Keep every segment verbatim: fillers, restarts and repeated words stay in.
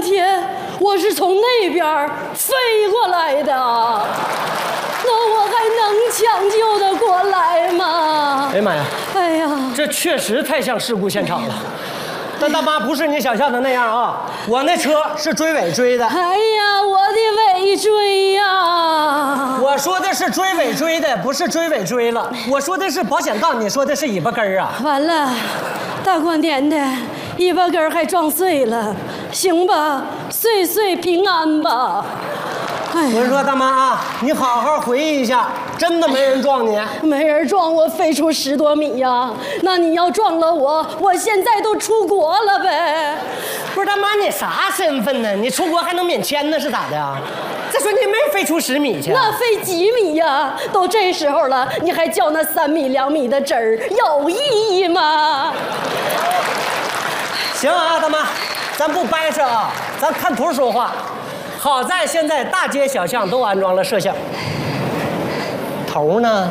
天我是从那边飞过来的，那我还能抢救得过来吗？ 哎呀妈呀！ 哎呀， 这确实太像事故现场了。但大妈不是你想象的那样啊，我那车是追尾追的。 哎呀，我的尾椎呀！ 我说的是追尾追的，不是追尾追了。我说的是保险杠，你说的是尾巴根儿啊。 完了，大过年的，尾巴根儿还撞碎了，行吧，岁岁平安吧。哎我说大妈啊，你好好回忆一下，真的没人撞你？ 没人撞我飞出十多米呀！那你要撞了我，我现在都出国了呗。 不是大妈，你啥身份呢？你出国还能免签呢？是咋的呀？再说你没飞出十米去， 那飞几米呀？都这时候了，你还较那三米两米的真儿，有意义吗？ 行啊，大妈，咱不掰扯啊，咱看图说话。好在现在大街小巷都安装了摄像。头呢？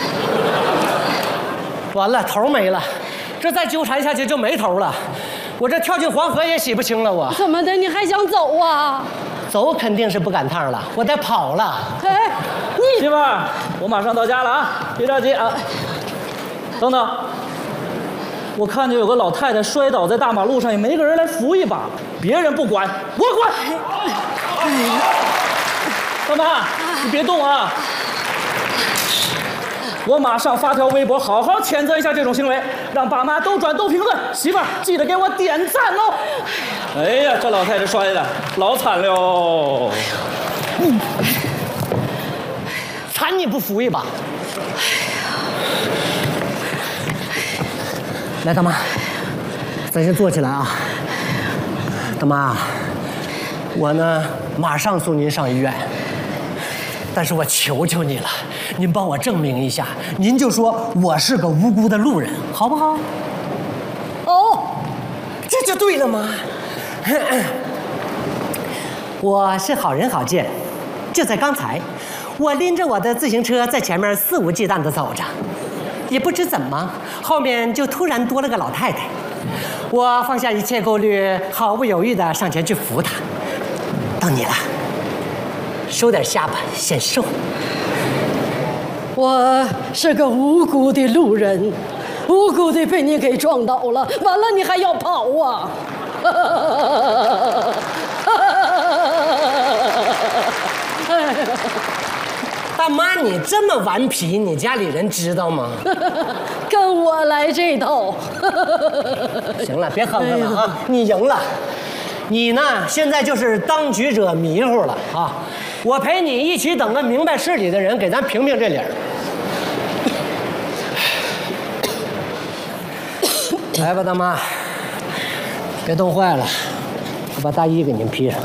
完了，头没了，这再纠缠下去就没头了。我这跳进黄河也洗不清了，我怎么的？你还想走啊？ 走肯定是不赶趟了，我得跑了。 哎，你媳妇儿，我马上到家了啊，别着急啊。等等，我看见有个老太太摔倒在大马路上，也没个人来扶一把，别人不管，我管。大妈，你别动啊！我马上发条微博，好好谴责一下这种行为，让爸妈都转都评论。媳妇儿，记得给我点赞哦！哎呀，这老太太摔的老惨了。 嗯，惨你不扶一把？来，大妈，咱先坐起来啊。大妈，我呢马上送您上医院。但是我求求你了，您帮我证明一下，您就说我是个无辜的路人，好不好？哦，这就对了吗？我是好人好见，就在刚才，我拎着我的自行车在前面肆无忌惮地走着，也不知怎么，后面就突然多了个老太太。我放下一切顾虑，毫不犹豫地上前去扶她。到你了。收点下巴，显瘦。 我是个无辜的路人，无辜的被你给撞倒了，完了你还要跑啊！ 大妈，你这么顽皮，你家里人知道吗？ 跟我来这套。 行了，别哼哼了啊！你赢了，你呢现在就是当局者迷糊了啊！我陪你一起等个明白事理的人给咱评评这理儿。来吧，大妈，别冻坏了，我把大衣给您披上。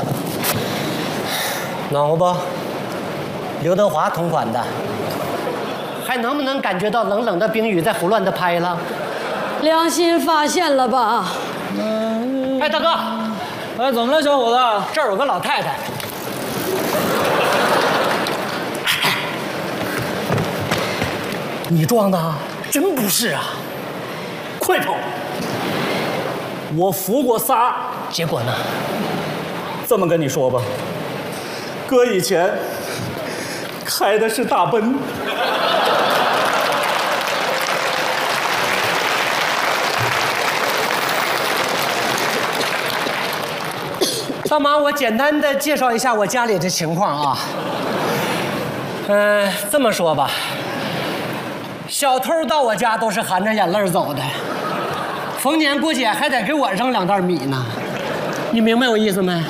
暖和不？刘德华同款的，还能不能感觉到冷冷的冰雨在胡乱的拍了？ 良心发现了吧？ 嗯。哎，大哥， 哎，怎么了，小伙子？ 这儿有个老太太。你撞的？真不是啊！ 快跑！我扶过仨， 结果呢？ 这么跟你说吧，哥以前开的是大奔。 大妈，我简单的介绍一下我家里的情况啊。嗯、呃，这么说吧。小偷到我家都是含着眼泪走的，逢年过节还得给我扔两袋米呢，你明白我意思没？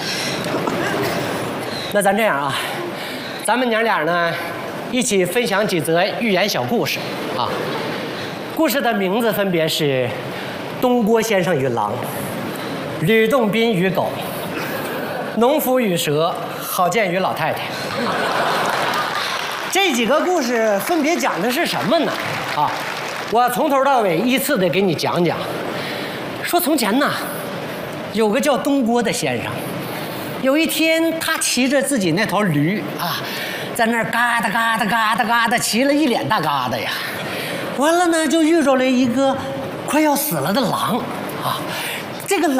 那咱这样啊，咱们娘俩呢，一起分享几则寓言小故事啊。故事的名字分别是《东郭先生与狼》、《吕洞宾与狗》、《农夫与蛇》、《郝建与老太太》。这几个故事分别讲的是什么呢？啊，我从头到尾依次的给你讲讲。说从前呢，有个叫东郭的先生，有一天他骑着自己那头驴啊，在那儿嘎哒嘎哒嘎哒嘎哒骑了一脸大嘎哒呀，完了呢就遇着了一个快要死了的狼啊，这个狼。